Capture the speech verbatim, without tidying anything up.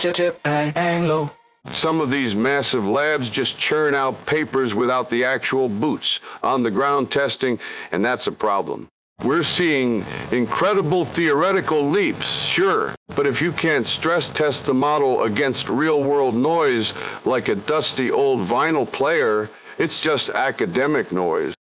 Tip, tip, bang, bang, low. Some of these massive labs just churn out papers without the actual boots on the ground testing, and that's a problem. We're seeing incredible theoretical leaps, sure, but if you can't stress test the model against real-world noise like a dusty old vinyl player, it's just academic noise.